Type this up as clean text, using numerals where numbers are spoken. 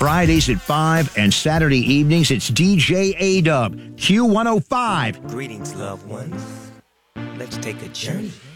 Fridays at 5 and Saturday evenings, it's DJ A-Dub, Q105. Greetings, loved ones. Let's take a journey.